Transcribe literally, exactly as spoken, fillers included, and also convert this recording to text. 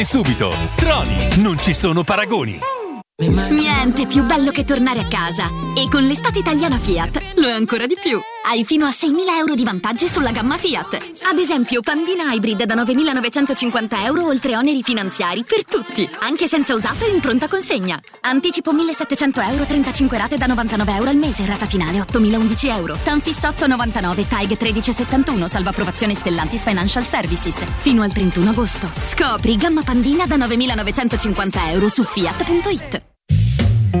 Subito, Troni, non ci sono paragoni. Niente più bello che tornare a casa. E con l'estate italiana Fiat lo è ancora di più. Hai fino a seimila euro di vantaggi sulla gamma Fiat. Ad esempio Pandina Hybrid da novemilanovecentocinquanta euro oltre oneri finanziari per tutti, anche senza usato e in pronta consegna. Anticipo millesettecento euro, trentacinque rate da novantanove euro al mese, rata finale ottomilaundici euro. Tanfis otto novantanove, T A G tredici settantuno, salva approvazione Stellantis Financial Services. Fino al trentuno agosto. Scopri gamma Pandina da novemilanovecentocinquanta euro su fiat punto it.